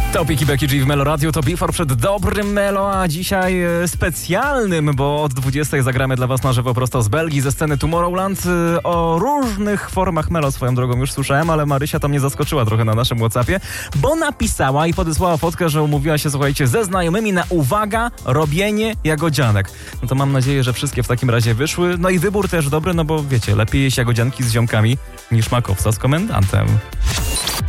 Topiki Becky G w Melo Radio, to Before przed dobrym Melo, a dzisiaj specjalnym, bo od 20 zagramy dla was na żywo prosto z Belgii, ze sceny Tomorrowland. O różnych formach Melo swoją drogą już słyszałem, ale Marysia tam mnie zaskoczyła trochę na naszym WhatsAppie, bo napisała i podesłała fotkę, że umówiła się, słuchajcie, ze znajomymi na, uwaga, robienie jagodzianek. No to mam nadzieję, że wszystkie w takim razie wyszły. No i wybór też dobry, no bo wiecie, lepiej jeść jagodzianki z ziomkami niż makowca z komendantem.